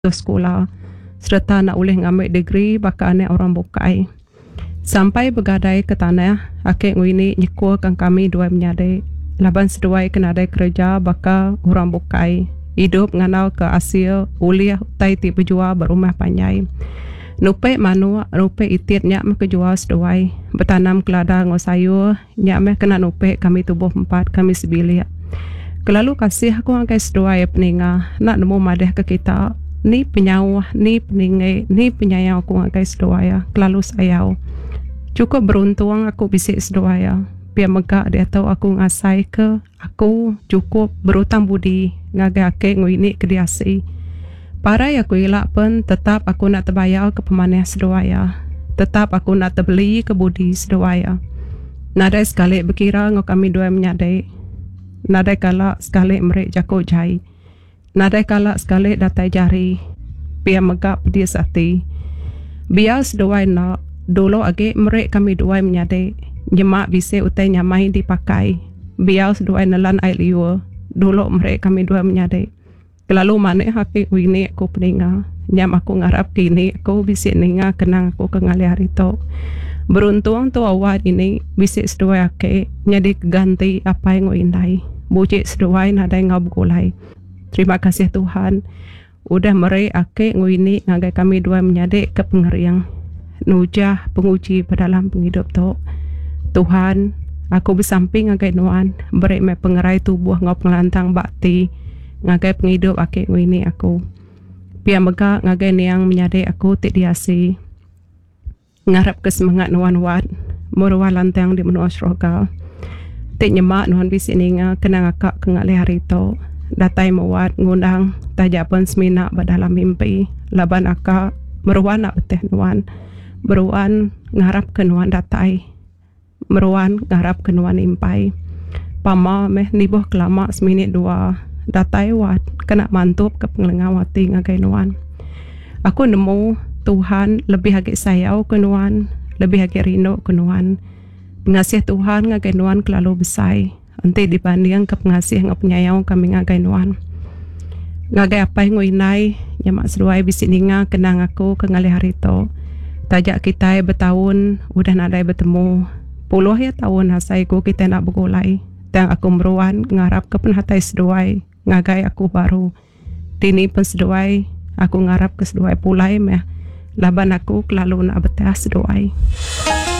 sekolah serta nak boleh ngambil degree baka anak orang bukai. Sampai bergadai ke tanah, akik ngwini nyekuakan kami dua menyadai. Laban seduai kena ada kerja baka orang bukai. Hidup nganau ke Asia, uliah utai ti berjual berumah panjai. Nupe manua, nupe itit nyak me kejual seduai. Bertanam kelada ngau sayur, nyak me kena nupe kami tubuh 4, kami sebilik. Kelalu kasih aku angkai seduai peninga, nak nemu madah ke kita. Ni penyawah, ni peningai, ni penyayang aku angkai seduai. Kelalu sayau. Cukup beruntung aku bisik seduai. Biar megak dia tahu aku ngasai ke, aku cukup berutang budi ngagai akik ngwini kediasi. Parai aku ilak pun tetap aku nak terbayar ke pemanah seduaya. Tetap aku nak terbeli ke budi seduaya. Nadai sekali berkira ngau kami dua menyadai. Nadai kalak sekali merik jakuk jai. Nadai kalak sekali datai jari. Biar megap dia sati. Biar seduai nak. Dulu agi merik kami dua menyadai. Nyemak bisa utai nyamai dipakai. Biar seduai nelan air liur. Dulu merik kami dua menyadai. Kelalu mana hakik wini aku peninga. Nyam aku ngarap kini aku bisik ninga kenang aku kengali hari tu. Beruntung tu awal ini bisik seduai akik. Nyadi ganti apa yang ngindai. Bujik seduai nadai ngau bergulai. Terima kasih Tuhan. Udah merik akik ngwini ngagai kami dua menyadik ke pengeriang. Nujah penguji berdalam penghidup tu. Tuhan, aku bersamping ngagai nuan. Berik me pengerai tubuh ngau pengelantang bakti. Ngagai penghidup akik ngwini aku. Biar megak ngagai niang menyadik aku tik diasi. Ngarap ke semangat nuan wat. Meruah lantang di menua syurga. Tik nyemak nuan bisik ninga kenang akak kengali hari tu. Datai mewat ngundang tajapan seminak berdalam mimpi. Laban akak meruan nak betih nuan. Meruan ngarap ke nuan datai. Meruan ngarap ke nuan impai. Pama meh nibuh kelama seminit 2. Datai wat kena mantup ke pengelengawati ngagai nuan. Aku nemu Tuhan lebih agak sayau ke nuan. Lebih agak rindu ke nuan. Pengasih Tuhan ngagai nuan kelalu besar. Nanti dibanding ke pengasih ngau penyayang kami ngagai nuan. Ngagai apa yang nguinai, nyamak seduai bisik ninga kenang aku ke ngali hari tu. Tajak kita bertahun, udah nadai bertemu. Puluh ya tahun hasaiku kita nak bergulai. Dan aku meruan ngarap ke penhatai seduai, ngagai aku baru. Dini pun seduai, aku ngarap ke seduai pulai meh. Laban aku kelalu nak betah seduai.